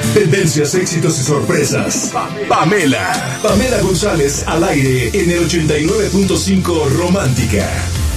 Tendencias, éxitos y sorpresas. Pamela González al aire en el 89.5 Romántica.